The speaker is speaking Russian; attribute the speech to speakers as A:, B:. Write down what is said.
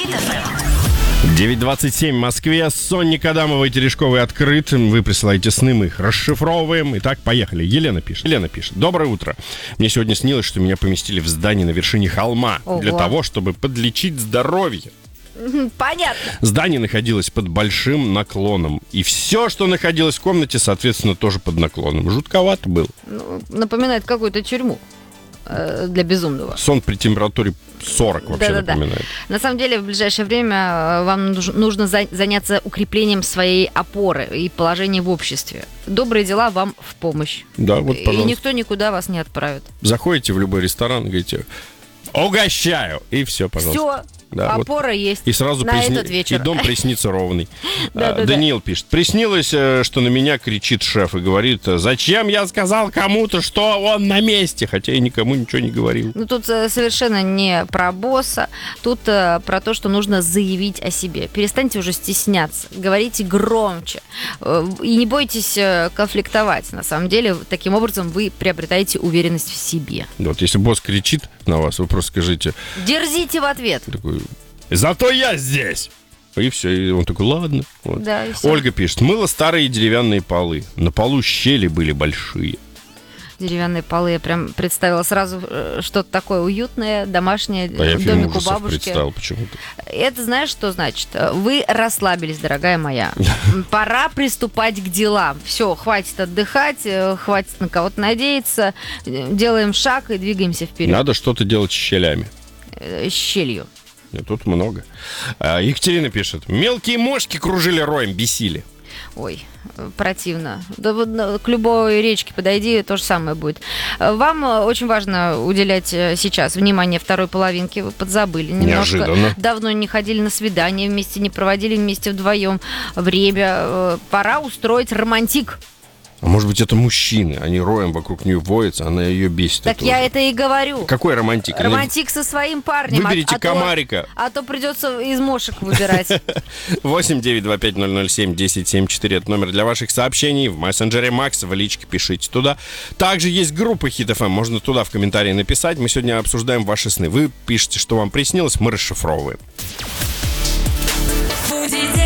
A: Хит FM.
B: 9:27 в Москве. Сонник Адамова и Терешковый открыт. Вы присылаете сны, мы их расшифровываем. Итак, поехали. Елена пишет. Доброе утро. Мне сегодня снилось, что меня поместили в здание на вершине холма.
A: Ого.
B: Для того, чтобы подлечить здоровье.
A: Понятно.
B: Здание находилось под большим наклоном. И все, что находилось в комнате, соответственно, тоже под наклоном. Жутковато было.
A: Напоминает какую-то тюрьму для безумного.
B: Сон при температуре 40 вообще напоминает.
A: На самом деле, в ближайшее время вам нужно заняться укреплением своей опоры и положения в обществе. Добрые дела вам в помощь.
B: Да, вот, пожалуйста.
A: И никто никуда вас не отправит.
B: Заходите в любой ресторан, говорите: угощаю! И все, пожалуйста.
A: Все.
B: Да,
A: опора
B: вот.
A: есть.
B: И сразу
A: на этот вечер.
B: И дом приснится ровный.
A: Да.
B: Даниил пишет: приснилось, что на меня кричит шеф и говорит: зачем я сказал кому-то, что он на месте, хотя я никому ничего не говорил.
A: Ну, тут совершенно не про босса, тут про то, что нужно заявить о себе. Перестаньте уже стесняться, говорите громче и не бойтесь конфликтовать. На самом деле, таким образом вы приобретаете уверенность в себе.
B: Вот, если босс кричит на вас, вы просто скажите:
A: дерзите в ответ.
B: Такой: зато я здесь. И все, и он такой: ладно. Вот.
A: Да, и всё.
B: Ольга пишет: мыла старые деревянные полы. На полу щели были большие.
A: Деревянные полы, я прям представила сразу что-то такое уютное, домашнее,
B: я фильм
A: домик у
B: ужасов
A: бабушки.
B: представил почему-то.
A: Это знаешь, что значит? Вы расслабились, дорогая моя. Пора приступать к делам. Все, хватит отдыхать, хватит на кого-то надеяться. Делаем шаг и двигаемся вперед.
B: Надо что-то делать с щелями.
A: Щелью.
B: Нет, тут много. Екатерина пишет: мелкие мошки кружили роем, бесили.
A: Ой, противно. Да вот к любой речке подойди, то же самое будет. Вам очень важно уделять сейчас внимание второй половинке. Вы подзабыли немножко.
B: Неожиданно.
A: Давно не ходили на свидание вместе, не проводили вместе вдвоем время. Пора устроить романтик.
B: А может быть, это мужчины, они роем вокруг нее воются, она ее бесит.
A: Так я это и говорю.
B: Какой романтик?
A: Романтик со своим парнем.
B: Выберите комарика.
A: А то придется из мошек выбирать.
B: 8-925-007-1074. Это номер для ваших сообщений. В мессенджере Макс, в личке пишите туда. Также есть группа Хит FM. Можно туда в комментарии написать. Мы сегодня обсуждаем ваши сны. Вы пишете, что вам приснилось, мы расшифровываем.
C: Будете